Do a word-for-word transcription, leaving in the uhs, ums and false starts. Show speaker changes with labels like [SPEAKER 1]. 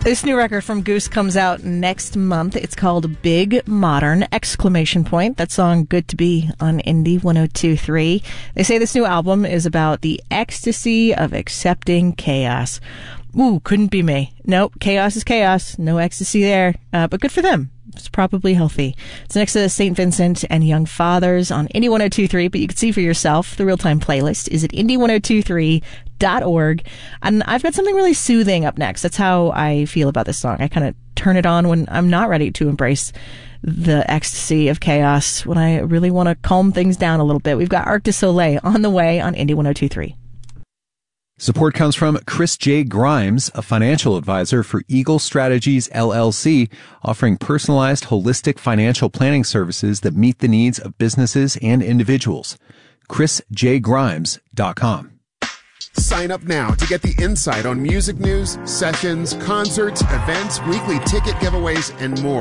[SPEAKER 1] This new record from Goose comes out next month. It's called Big Modern! Exclamation point. That song, Good to Be, on Indie one oh two point three. They say this new album is about the ecstasy of accepting chaos. Ooh, couldn't be me. Nope, chaos is chaos. No ecstasy there. Uh, but good for them. It's probably healthy. It's next to Saint Vincent and Young Fathers on Indie one oh two point three, but you can see for yourself. The real-time playlist is at indie one oh two three dot org. And I've got something really soothing up next. That's how I feel about this song. I kind of turn it on when I'm not ready to embrace the ecstasy of chaos, when I really want to calm things down a little bit. We've got Arc du Soleil on the way on Indie one oh two point three.
[SPEAKER 2] Support comes from Chris J. Grimes, a financial advisor for Eagle Strategies, L L C, offering personalized, holistic financial planning services that meet the needs of businesses and individuals. chris j grimes dot com.
[SPEAKER 3] Sign up now to get the insight on music news, sessions, concerts, events, weekly ticket giveaways, and more.